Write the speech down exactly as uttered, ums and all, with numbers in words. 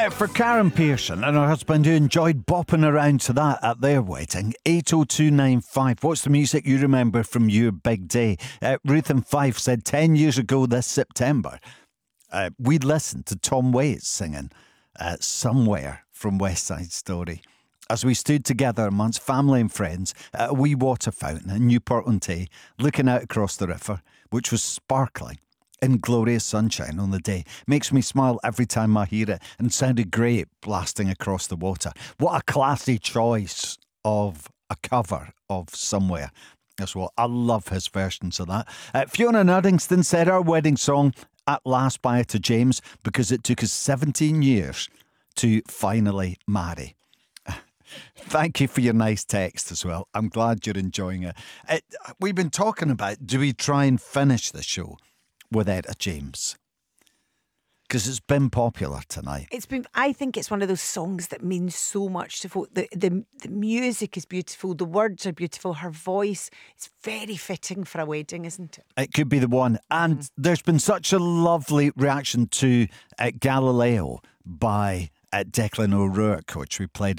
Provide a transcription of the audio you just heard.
Uh, for Karen Pearson and her husband who enjoyed bopping around to that at their wedding, eight oh two nine five. What's the music you remember from your big day? Uh, Ruth and Fife said ten years ago this September, uh, we'd listened to Tom Waits singing uh, Somewhere from West Side Story as we stood together amongst family and friends at a wee water fountain in Newport-on-Tay, looking out across the river, which was sparkling in glorious sunshine on the day. Makes me smile every time I hear it, and sounded great blasting across the water. What a classy choice of a cover of Somewhere as well. I love his versions of that. Uh, Fiona Nuddington said our wedding song At Last by Etta James because it took us seventeen years to finally marry. Thank you for your nice text as well. I'm glad you're enjoying it. it. We've been talking about, do we try and finish the show with Etta James? Because it's been popular tonight. It's been. I think it's one of those songs that means so much to folk. The, the the music is beautiful. The words are beautiful. Her voice is very fitting for a wedding, isn't it? It could be the one. And mm. there's been such a lovely reaction to uh, Galileo by uh, Declan O'Rourke, which we played